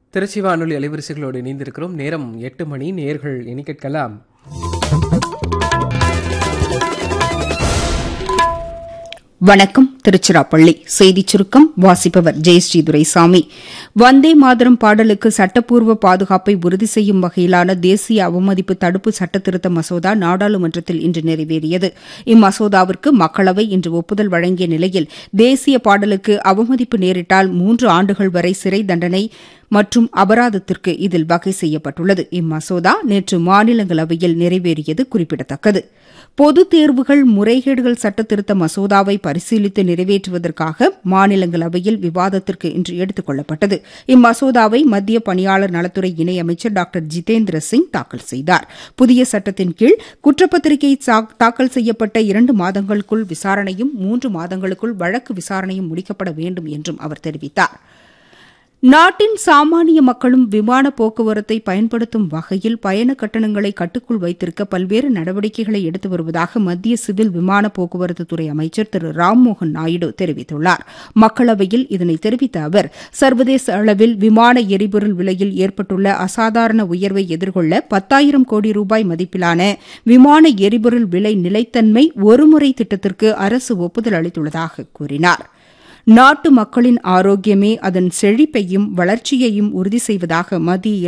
திருச்சி வானொலி அலைவரிசைகளோடு இணைந்திருக்கிறோம். நேரம் 8 மணி. நேர்கள் இனி கேட்கலாம். வணக்கம். திருச்சிராப்பள்ளி செய்திச் சுருக்கம் வாசிப்பவர் ஜெயஸ்ரீ துரைசாமி. வந்தே மாதரம் பாடலுக்கு சட்டப்பூர்வ பாதுகாப்பை உறுதி செய்யும் வகையிலான தேசிய அவமதிப்பு தடுப்பு சட்டத்திருத்த மசோதா நாடாளுமன்றத்தில் இன்று நிறைவேறியது. இம்மசோதாவிற்கு மக்களவை இன்று ஒப்புதல் வழங்கிய நிலையில் தேசிய பாடலுக்கு அவமதிப்பு நேரிட்டால் 3 ஆண்டுகள் வரை சிறை தண்டனை மற்றும் அபராதத்திற்கு இதில் வகை செய்யப்பட்டுள்ளது. இம்மசோதா நேற்று மாநிலங்களவையில் நிறைவேறியது குறிப்பிடத்தக்கது. பொதுத் தேர்வுகள் முறைகேடுகள் சட்டத்திருத்த மசோதாவை பரிசீலித்து நிறைவேற்றுவதற்காக மாநிலங்களவையில் விவாதத்திற்கு இன்று எடுத்துக் கொள்ளப்பட்டது. இம்மசோதாவை மத்திய பணியாளர் நலத்துறை இணையமைச்சர் டாக்டர் ஜிதேந்திர சிங் தாக்கல் செய்தார். புதிய சட்டத்தின் கீழ் குற்றப்பத்திரிகை தாக்கல் செய்யப்பட்ட 2 மாதங்களுக்குள் விசாரணையும் 3 மாதங்களுக்குள் வழக்கு விசாரணையும் முடிக்கப்பட வேண்டும் என்றும் அவர் தெரிவித்தார். நாட்டின் சாமானிய மக்களும் விமான போக்குவரத்தை பயன்படுத்தும் வகையில் பயண கட்டணங்களை கட்டுக்குள் வைத்திருக்க பல்வேறு நடவடிக்கைகளை எடுத்து வருவதாக மத்திய சிவில் விமான போக்குவரத்துத்துறை அமைச்சர் திரு ராம்மோகன் நாயுடு தெரிவித்துள்ளார். மக்களவையில் இதனை தெரிவித்த அவர், சர்வதேச அளவில் விமான எரிபொருள் விலையில் ஏற்பட்டுள்ள அசாதாரண உயர்வை எதிர்கொள்ள 10,000 கோடி ரூபாய் மதிப்பிலான விமான எரிபொருள் விலை நிலைத்தன்மை ஒருமுறை திட்டத்திற்கு அரசு ஒப்புதல் அளித்துள்ளதாக கூறினார். நாட்டு மக்களின் ஆரோக்கியமே அதன் செழிப்பையும் வளர்ச்சியையும் உறுதி செய்வதாக மத்திய